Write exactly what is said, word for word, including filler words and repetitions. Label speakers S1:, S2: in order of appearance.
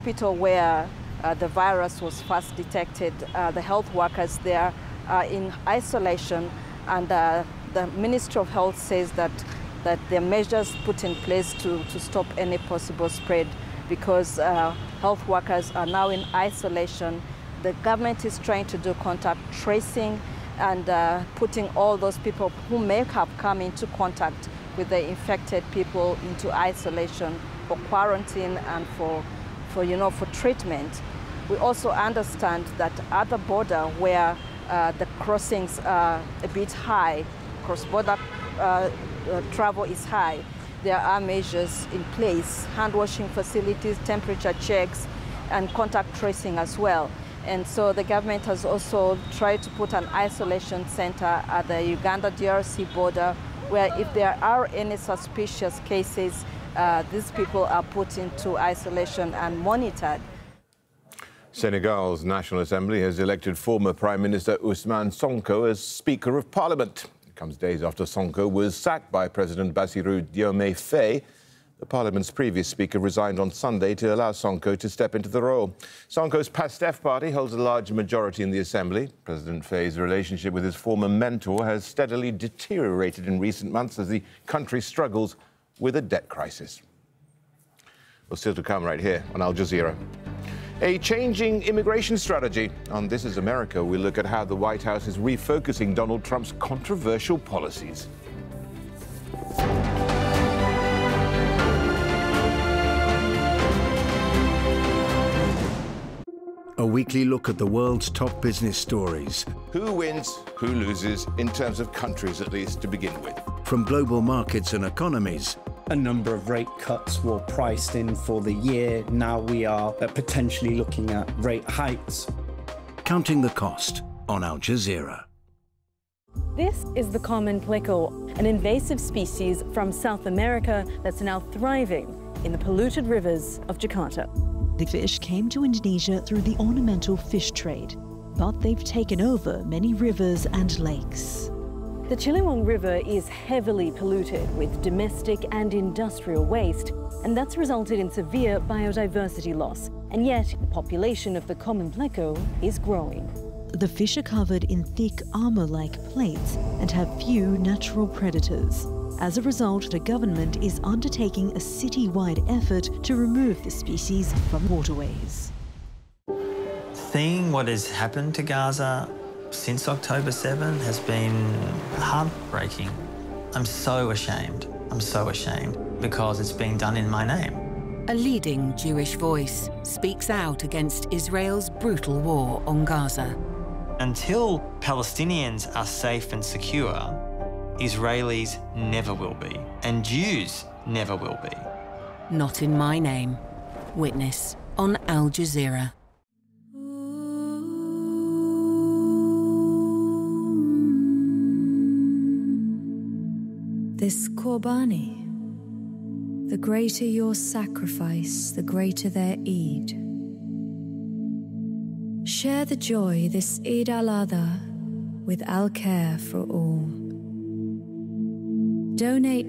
S1: Hospital where uh, the virus was first detected, uh, the health workers there are in isolation, and uh, the Ministry of Health says that, that there are measures put in place to, to stop any possible spread because uh, health workers are now in isolation. The government is trying to do contact tracing and uh, putting all those people who may have come into contact with the infected people into isolation for quarantine and for, for, you know, for treatment. We also understand that at the border where uh, the crossings are a bit high, cross-border uh, uh, travel is high, there are measures in place, hand-washing facilities, temperature checks, and contact tracing as well. And so the government has also tried to put an isolation center at the Uganda-D R C border, where if there are any suspicious cases, uh, these people are put into isolation and monitored.
S2: Senegal's National Assembly has elected former Prime Minister Ousmane Sonko as Speaker of Parliament. It comes days after Sonko was sacked by President Bassirou Diomaye Faye. The Parliament's previous Speaker resigned on Sunday to allow Sonko to step into the role. Sonko's PASTEF party holds a large majority in the Assembly. President Faye's relationship with his former mentor has steadily deteriorated in recent months as the country struggles with a debt crisis. Well, still to come right here on Al Jazeera. A changing immigration strategy. On This Is America, we look at how the White House is refocusing Donald Trump's controversial policies.
S3: A weekly look at the world's top business stories.
S2: Who wins, who loses, in terms of countries at least to begin with.
S3: From global markets and economies.
S4: A number of rate cuts were priced in for the year. Now we are potentially looking at rate hikes.
S3: Counting the cost on Al Jazeera.
S5: This is the common pleco, an invasive species from South America that's now thriving in the polluted rivers of Jakarta.
S6: The fish came to Indonesia through the ornamental fish trade, but they've taken over many rivers and lakes.
S5: The Ciliwung River is heavily polluted with domestic and industrial waste, and that's resulted in severe biodiversity loss. And yet, the population of the common pleco is growing.
S6: The fish are covered in thick armor-like plates and have few natural predators. As a result, the government is undertaking a city-wide effort to remove the species from waterways.
S7: Seeing what has happened to Gaza since October seventh has been heartbreaking. I'm so ashamed. I'm so ashamed because it's being done in my name.
S8: A leading Jewish voice speaks out against Israel's brutal war on Gaza.
S7: Until Palestinians are safe and secure, Israelis never will be, and Jews never will be.
S8: Not in my name. Witness on Al Jazeera.
S9: This Qurbani, the greater your sacrifice, the greater their Eid. Share the joy this Eid al-Adha with Al-Care for All. Donate